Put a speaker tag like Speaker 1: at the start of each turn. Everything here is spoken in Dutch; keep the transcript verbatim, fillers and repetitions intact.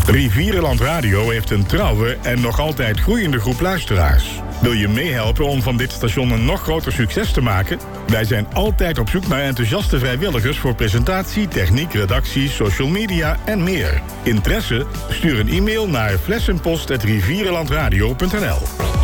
Speaker 1: Rivierenland Radio heeft een trouwe en nog altijd groeiende groep luisteraars. Wil je meehelpen om van dit station een nog groter succes te maken? Wij zijn altijd op zoek naar enthousiaste vrijwilligers voor presentatie, techniek, redactie, social media en meer. Interesse? Stuur een e-mail naar flessenpost apenstaartje rivierenlandradio punt n l.